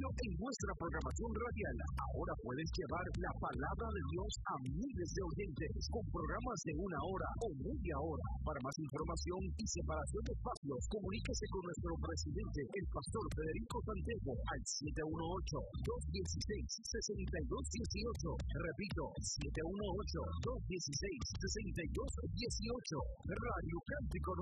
cambio en nuestra programación radial. Ahora puedes llevar la palabra de Dios a miles de oyentes con programas de 1 hora o media hora. Para más información y separación de espacios, comuníquese con nuestro presidente, el pastor Federico Santiago, al 718-216-6218. Repito, 718-216-6218. Radio Cántico